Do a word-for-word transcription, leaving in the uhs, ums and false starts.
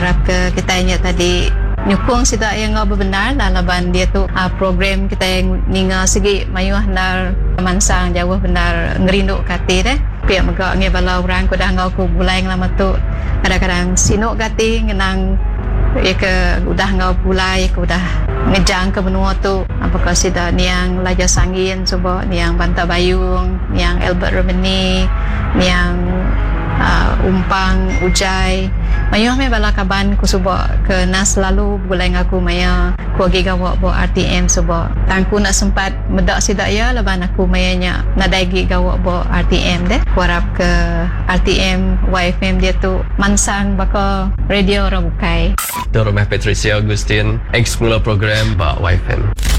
harap ke kita ingat tadi nyukung sida yang ngau benar laban dia tu uh, program kita yang ninga segi mayuh nar mansang jauh benar ngerinduk kati deh pia megak nge bala orang ko dah ngau ku bulai lama tu kadang-kadang sinuk kati ngenang ya ke udah ngau bulai ke udah ngejang ke benua tu apakah sida niang Laja Sangin coba niang Banta Bayung niang Albert Romani niang uh, Umpang Ujai mayuh me bala kaban ku suba ke nas lalu bulai ngaku maya ku agi gawak bo R T M suba tangku nak sempat medak sida ya laban aku mayanya nadagi gawak bo R T M deh ku harap ke R T M Y F M dia tu mansang baka radio Rabukai Itu Rumah Patricia Agustin ex pengelola program Bak Y F M.